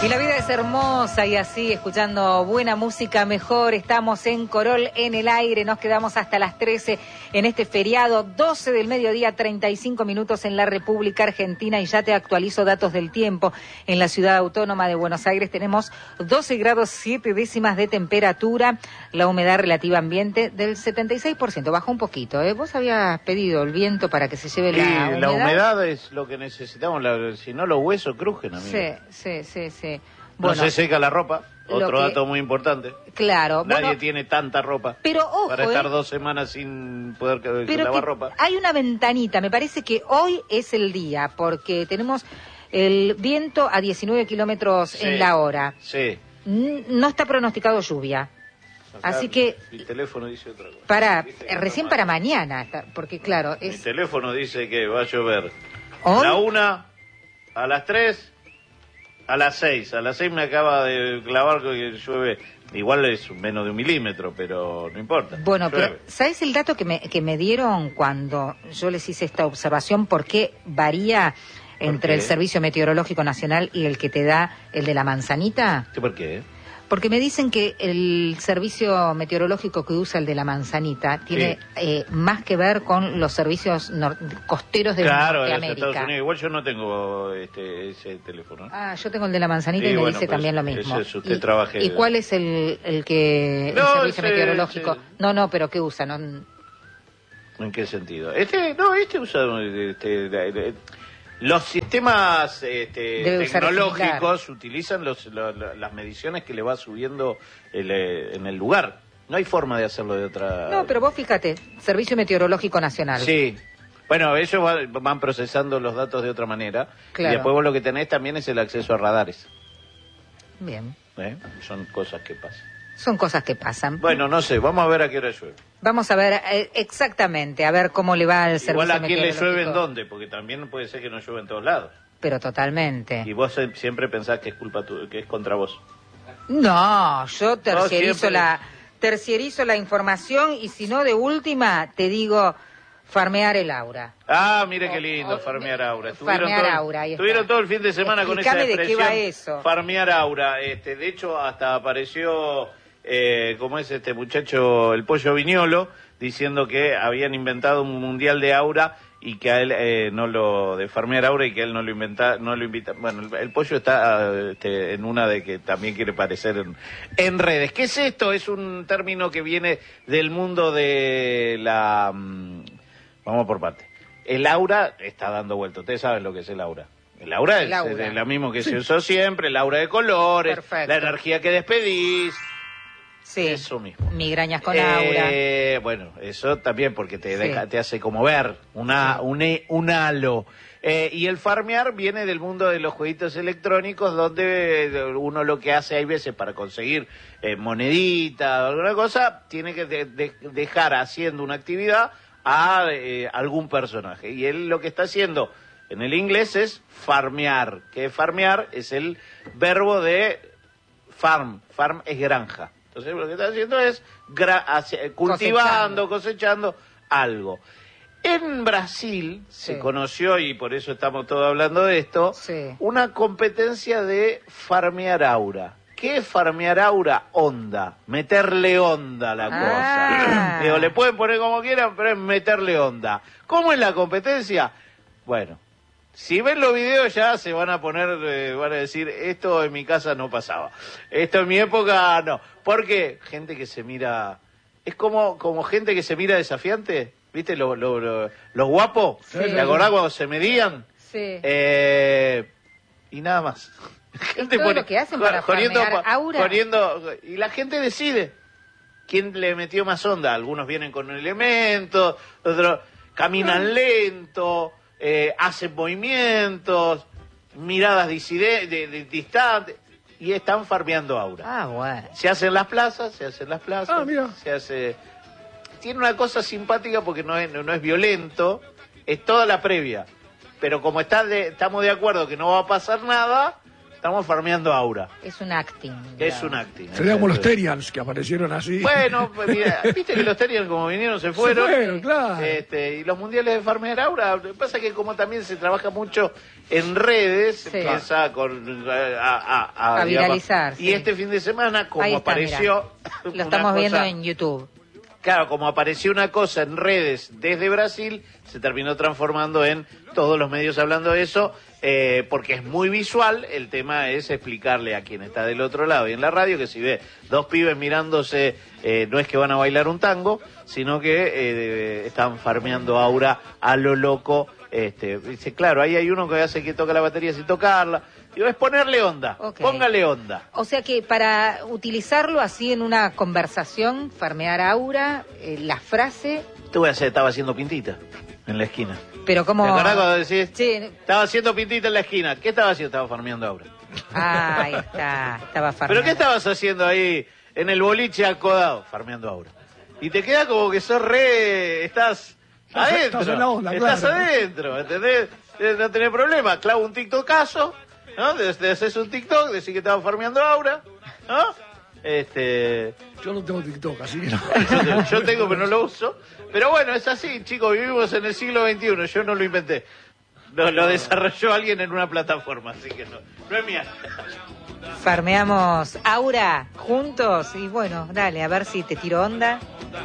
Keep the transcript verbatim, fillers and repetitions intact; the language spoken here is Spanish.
Y la vida es hermosa y así, escuchando buena música mejor. Estamos en Corol en el aire, nos quedamos hasta las trece en este feriado, doce del mediodía, treinta y cinco minutos en la República Argentina, y ya te actualizo datos del tiempo. En la ciudad autónoma de Buenos Aires tenemos doce grados siete décimas de temperatura, la humedad relativa ambiente del setenta y seis por ciento, bajó un poquito, ¿eh? Vos habías pedido el viento para que se lleve la humedad. La humedad es lo que necesitamos, la, si no los huesos crujen, amigo. Sí, sí, sí, sí. Bueno, no se seca la ropa, otro que, dato muy importante. Claro. Nadie bueno, tiene tanta ropa pero ojo, para estar eh, dos semanas sin poder pero lavar ropa. Hay una ventanita, me parece que hoy es el día, porque tenemos el viento a diecinueve kilómetros sí, en la hora. Sí. No está pronosticado lluvia. Acá así que... Mi teléfono dice otra cosa. Para, recién para mañana, porque claro... es. Mi teléfono dice que va a llover. ¿Hoy? A la una, a las tres... A las seis, a las seis me acaba de clavar que llueve, igual es menos de un milímetro, pero no importa. Bueno, llueve. Pero ¿sabes el dato que me, que me dieron cuando yo les hice esta observación? ¿Por qué varía entre ¿Por el Servicio Meteorológico Nacional y el que te da el de la manzanita? ¿Por qué? Porque me dicen que el servicio meteorológico que usa el de la manzanita tiene sí. eh, más que ver con los servicios costeros de claro, Norteamérica. Estados Unidos. Igual yo no tengo este, ese teléfono. Ah, yo tengo el de la manzanita sí, y me bueno, dice pues, también lo mismo. Ese es usted ¿Y, trabaje... ¿Y cuál es el, el que no, el servicio ese, meteorológico? Ese... No, no, pero ¿qué usa? No... ¿En qué sentido? Este, no, este usa... Este, de, de, Los sistemas este, tecnológicos utilizan los, lo, lo, las mediciones que le va subiendo el, eh, en el lugar. No hay forma de hacerlo de otra... No, pero vos fíjate, Servicio Meteorológico Nacional. Sí. Bueno, ellos van, van procesando los datos de otra manera. Claro. Y después vos lo que tenés también es el acceso a radares. Bien. ¿Eh? Son cosas que pasan. Son cosas que pasan. Bueno, no sé, vamos a ver a qué hora llueve. Vamos a ver eh, exactamente, a ver cómo le va al servicio Igual a quién le meteorológico. llueve en dónde, porque también puede ser que no llueve en todos lados. Pero totalmente. Y vos siempre pensás que es culpa tu, que es contra vos. No, yo tercierizo, no, siempre... la, tercierizo la información y si no de última te digo farmear el aura. Ah, mire qué lindo, farmear aura. Farmear todo, aura, ahí Estuvieron todo el fin de semana Explícame con esa expresión. de qué va eso. Farmear aura. Este, de hecho, hasta apareció... Eh, como es este muchacho, el Pollo Viñolo, diciendo que habían inventado un mundial de aura y que a él eh, no lo, de farmear aura y que a él no lo inventa, no lo invita. Bueno, el, el Pollo está este, en una de que también quiere aparecer en, en redes. ¿Qué es esto? Es un término que viene del mundo de la... Um, vamos por parte. El aura está dando vuelta. Ustedes saben lo que es el aura. El aura el es, aura. es lo mismo que se usó siempre, el aura de colores, perfecto. La energía que despedís. Sí, eso mismo. Migrañas con eh, aura. Bueno, eso también porque te, sí. deja, te hace como ver una, sí. un, un halo. Eh, y el farmear viene del mundo de los jueguitos electrónicos donde uno lo que hace hay veces para conseguir eh, monedita o alguna cosa, tiene que de, de, dejar haciendo una actividad a eh, algún personaje. Y él lo que está haciendo en el inglés es farmear, que farmear es el verbo de farm, farm es granja. Entonces lo que está haciendo es gra- hacia, cultivando, cosechando. cosechando algo. En Brasil sí. se conoció, y por eso estamos todos hablando de esto, sí. una competencia de farmear aura. ¿Qué es farmear aura? Onda, meterle onda a la ah. cosa. Digo, le pueden poner como quieran, pero es meterle onda. ¿Cómo es la competencia? Bueno, si ven los videos ya se van a poner, eh, van a decir, esto en mi casa no pasaba. Esto en mi época no. ¿Por qué? Gente que se mira... Es como, como gente que se mira desafiante. ¿Viste lo, lo, lo, los guapos? Sí. ¿Te acordás cuando se medían? Sí. Eh, y nada más. Gente todo pone, lo que hacen para poniendo, farmear aura. Poniendo, y la gente decide quién le metió más onda. Algunos vienen con un elemento, otros caminan lento, eh, hacen movimientos, miradas diside, de, de, distantes, y están farmeando aura. Ah, bueno. Se hacen las plazas, se hacen las plazas, ah, mira. se hace... Tiene una cosa simpática porque no es, no, no es violento, es toda la previa. Pero como está de, estamos de acuerdo que no va a pasar nada, Estamos farmeando aura. Es un acting. Es claro. un acting. Sería como los Terians que aparecieron así. Bueno, pues mira, viste que los Terians como vinieron se fueron. Se fueron, claro. Este, y los mundiales de farmear aura, lo que pasa es que como también se trabaja mucho en redes, Sí. empieza con, a, a, a, A digamos, viralizar, y sí. este fin de semana, como Ahí está, apareció... Lo una estamos viendo cosa- en YouTube. Claro, como apareció una cosa en redes desde Brasil, se terminó transformando en todos los medios hablando de eso, eh, porque es muy visual. El tema es explicarle a quien está del otro lado y en la radio que si ve dos pibes mirándose, eh, no es que van a bailar un tango, sino que eh, están farmeando aura a lo loco. Este, dice, claro, ahí hay uno que hace que toca la batería sin tocarla. Digo, es ponerle onda, Ok. póngale onda. O sea que para utilizarlo así en una conversación, farmear aura, eh, la frase, Te voy a hacer, estaba haciendo pintita en la esquina. pero como... ¿Te acordás cuando decís? Sí. Estaba haciendo pintita en la esquina. ¿Qué estaba haciendo? Estaba farmeando aura. Ah, ahí está, estaba farmeando. ¿Pero qué estabas haciendo ahí en el boliche acodado? Farmeando aura. Y te queda como que sos re... Estás Estás- adentro. estás en la onda, Estás claro. adentro, ¿entendés? Eh, No tenés problema. Clavo un TikTokazo, ¿no? Te, te haces un TikTok, decís que estaba farmeando aura, ¿no? Este... Yo no tengo TikTok, así que no. Yo, yo tengo, pero no lo uso. Pero bueno, es así, chicos, vivimos en el siglo veintiuno, yo no lo inventé. Lo, lo desarrolló alguien en una plataforma, así que no, no es mía. Farmeamos aura juntos y bueno, dale, a ver si te tiro onda.